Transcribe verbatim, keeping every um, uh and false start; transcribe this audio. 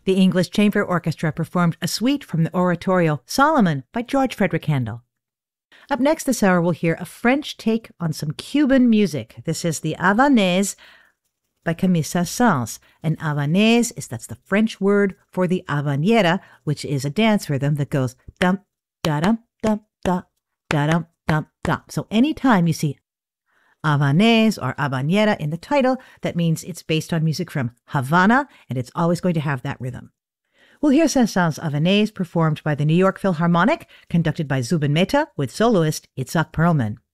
The English Chamber Orchestra performed a suite from the oratorio Solomon by George Frederick Handel. Up next this hour, we'll hear a French take on some Cuban music. This is the Havanaise by Camille Saint-Saëns. And Havanaise is, that's the French word for the habanera, which is a dance rhythm that goes dum, da-dum, dum, da, da-dum, dum, dum. So anytime you see Havanaise or habanera in the title, that means it's based on music from Havana, and it's always going to have that rhythm. We'll hear Saint-Saëns' Havanaise performed by the New York Philharmonic, conducted by Zubin Mehta with soloist Itzhak Perlman.